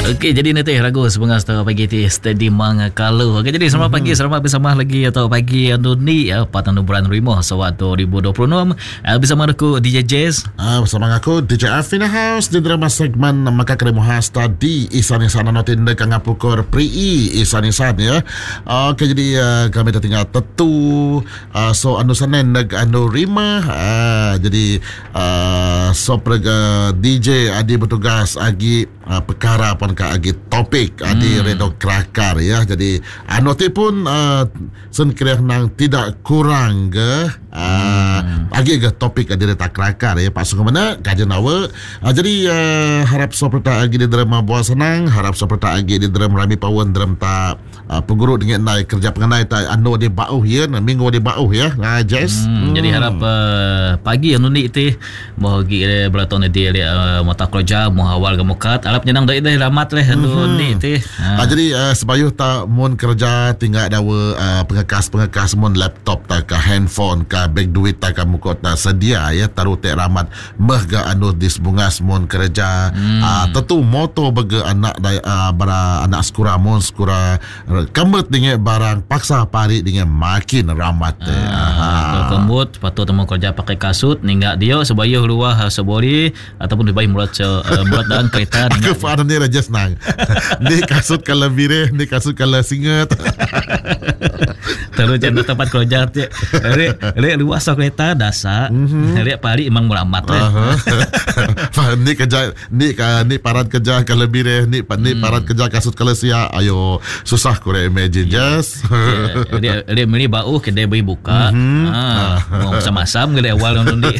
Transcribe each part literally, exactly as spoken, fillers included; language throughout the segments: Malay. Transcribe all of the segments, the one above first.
Okey, jadi nanti ragu sebengar setengah pagi ti steady mangakalu. Okey, jadi selamat pagi, selamat bersama lagi atau pagi anu ni patang bulan Rimo sewat dua ribu dua puluh enam. Bersama aku D J Jazz. Ah, bersama aku D J F in the house di drama segmen maka keremo hasta di Isan Isan notin dekat ngapukur pri Isan Isan ya. Okey, jadi uh, kami tertinggal tetu uh, so anu Senin neg anu Rima. Uh, jadi uh, so prega D J adi bertugas agi uh, perkara pun ka agi topik adi hmm. redo kelakar ya. Jadi anu ti pun uh, sen kira nang tidak kurang ke uh, hmm. agi ke topik adi redo kelakar ya. Pasal mana kajian awak. Uh, jadi uh, harap seperti agi di drama buah senang, harap seperti agi di drama rami pawan drama tak uh, pengurut dengan naik kerja pengenai tak anu di bauh ya, minggu di bauh ya. Nah, Jess. Hmm, hmm. Jadi harap uh, pagi anu ni ti mau gi belaton di uh, mata kerja mau awal ke mukat. Harap nyenang dah dah ramat leh anu mm-hmm. ni ti. Ha. Uh, jadi uh, sebayuh tak mun kerja tinggal ada uh, pengekas-pengekas mun laptop tak ke handphone ke beg duit tak ke mukot tak sedia ya taruh tek ramat meh ga anu disbungas mun kerja. Hmm. Uh, tentu moto bagi anak uh, bara anak skura mun skura kembut dengan barang paksa pari dengan makin ramat. Ah, kalau kembut patut temu kerja pakai kasut ninggal dia sebayuh luah sebori ataupun lebih mulat uh, mulat dan kereta aku faham ni raja senang. Ni kasut kalau bireh, ni kasut kalau singet. Terus jangan tempat kerja tu. Rek rek luas kereta dasar. Mm-hmm. Rek pari memang meramat eh. Uh-huh. Ni kerja ni ni parat kerja kalau bireh, ni ni hmm. parat kerja kasut kalau sia. Ayo susah kau imagine yeah. Just. Dia dia meni bau kedai beli buka. Mm-hmm. Ah, mau masam-masam kedai awal nundi.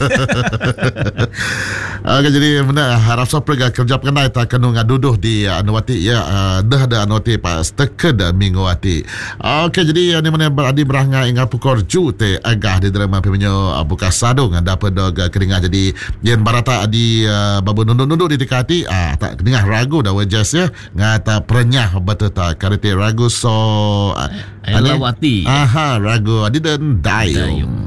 Okay, jadi mana harap sopra kerja pengenai tak kena ngaduduh di anuati ya uh, dah ada anuati pas teked minggu ati. Okey, jadi ni mana beradi berangga ingat pukor ju te agah di drama pemenyo uh, buka sadung ada pada keringat jadi yen barata di uh, babu nunduk-nunduk di dekati ah uh, tak dengar ragu dah wajas ya ngata prenyah betul tak karete ragu so uh, Elawati. Aha, ragu adi dan dayung.